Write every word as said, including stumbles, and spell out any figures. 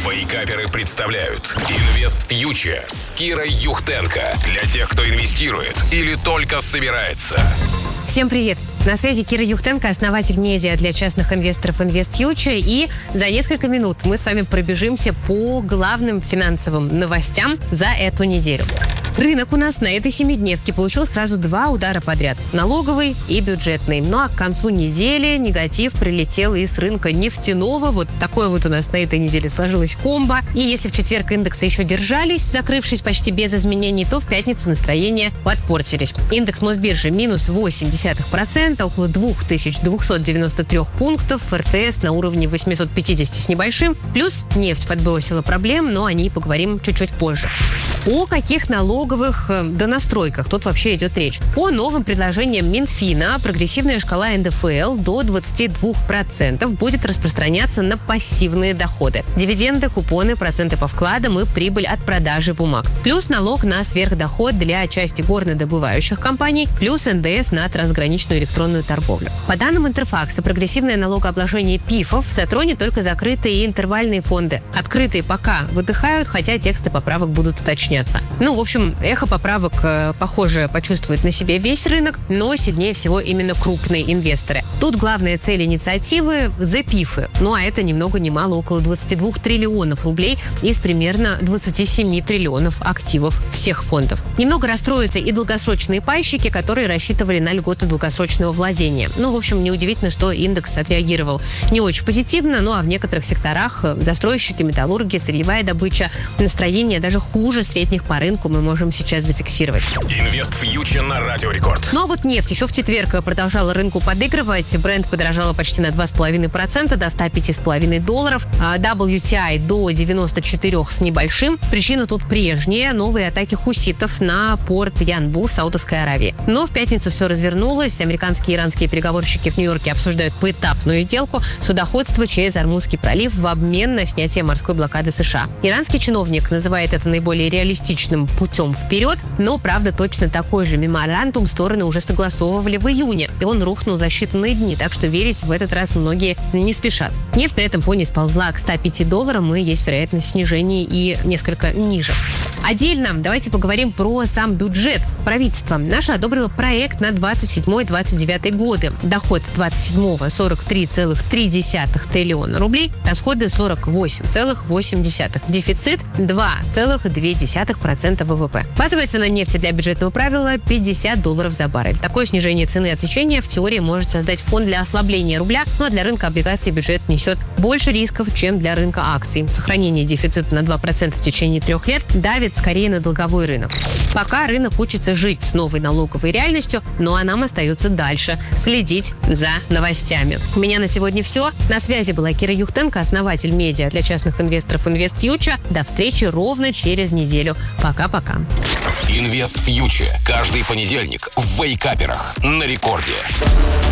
Вейкаперы представляют Инвест Фьючер с Кирой Юхтенко. Для тех, кто инвестирует или только собирается. Всем привет! На связи Кира Юхтенко, основатель медиа для частных инвесторов Инвест Фьючер. И за несколько минут мы с вами пробежимся по главным финансовым новостям за эту неделю. Рынок у нас на этой семидневке получил сразу два удара подряд – налоговый и бюджетный. Ну а к концу недели негатив прилетел из рынка нефтяного. Вот такое вот у нас на этой неделе сложилась комбо. И если в четверг индексы еще держались, закрывшись почти без изменений, то в пятницу настроения подпортились. Индекс Мосбиржи минус восемь десятых процента, около две тысячи двести девяносто три пунктов, эр тэ эс на уровне восемьсот пятьдесят с небольшим. Плюс нефть подбросила проблем, но о ней поговорим чуть-чуть позже. О каких налоговых донастройках тут вообще идет речь? По новым предложениям Минфина прогрессивная шкала эн дэ эф эл до двадцати двух процентов будет распространяться на пассивные доходы. Дивиденды, купоны, проценты по вкладам и прибыль от продажи бумаг. Плюс налог на сверхдоход для части горнодобывающих компаний, плюс эн дэ эс на трансграничную электронную торговлю. По данным Интерфакса, прогрессивное налогообложение пифов затронет только закрытые и интервальные фонды. Открытые пока выдыхают, хотя тексты поправок будут уточняться. Ну, в общем, эхо поправок, похоже, почувствует на себе весь рынок, но сильнее всего именно крупные инвесторы. Тут главная цель инициативы – запифы. Ну, а это ни много ни мало около двадцати двух триллионов рублей из примерно двадцати семи триллионов активов всех фондов. Немного расстроятся и долгосрочные пайщики, которые рассчитывали на льготы долгосрочного владения. Ну, в общем, неудивительно, что индекс отреагировал не очень позитивно, ну, а в некоторых секторах застройщики, металлурги, сырьевая добыча, настроение даже хуже средних по рынку мы можем сейчас зафиксировать. Инвест Фьючер на Радио Рекорд. Ну а вот нефть еще в четверг продолжала рынку подыгрывать. Бренд подорожала почти на два с половиной процента до ста пяти с половиной долларов. дабл ю ти ай до девяноста четырёх с небольшим. Причина тут прежняя. Новые атаки хуситов на порт Янбу в Саудовской Аравии. Но в пятницу все развернулось. Американские и иранские переговорщики в Нью-Йорке обсуждают поэтапную сделку судоходства через Ормузский пролив в обмен на снятие морской блокады США. Иранский чиновник называет это наиболее реалистичным путем вперед, но, правда, точно такой же меморандум стороны уже согласовывали в июне, и он рухнул за считанные дни, так что верить в этот раз многие не спешат. Нефть на этом фоне сползла к ста пяти долларам, и есть вероятность снижения и несколько ниже. Отдельно давайте поговорим про сам бюджет. Правительство наше одобрило проект на двадцать седьмой - двадцать девятый годы. Доход двадцать седьмого – сорок три целых три десятых триллиона рублей, расходы сорок восемь целых восемь десятых, дефицит два целых две десятых процента вэ вэ пэ. Базовая цена нефти для бюджетного правила – пятьдесят долларов за баррель. Такое снижение цены отсечения в теории может создать фон для ослабления рубля, ну а для рынка облигаций бюджет несет больше рисков, чем для рынка акций. Сохранение дефицита на два процента в течение трех лет давит скорее на долговой рынок. Пока рынок учится жить с новой налоговой реальностью, ну а нам остается дальше следить за новостями. У меня на сегодня все. На связи была Кира Юхтенко, основатель медиа для частных инвесторов Инвест Фьючер. До встречи ровно через неделю. Пока-пока. Инвест Фьючер. Каждый понедельник в Вейкаперах на Рекорде.